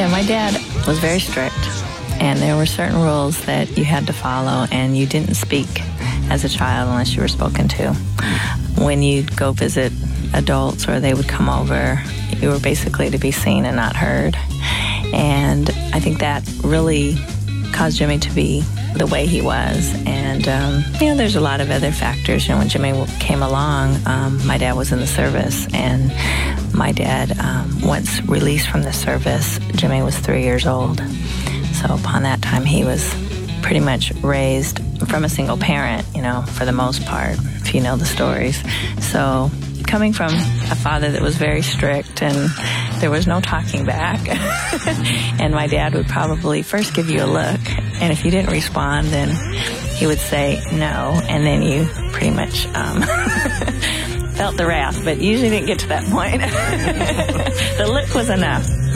Yeah, my dad was very strict, and there were certain rules that you had to follow, and you didn't speak as a child unless you were spoken to. When you'd go visit adults or they would come over, you were basically to be seen and not heard. And I think that really caused Jimmy to be the way he was. And, there's a lot of other factors. When Jimmy came along, my dad was in the service, and my dad, once released from the service, Jimmy was 3 years old. So upon that time, he was pretty much raised from a single parent, for the most part, if you know the stories. So coming from a father that was very strict and there was no talking back, and my dad would probably first give you a look, and if you didn't respond, then he would say no, and then you pretty much felt the wrath, but usually didn't get to that point. The look was enough.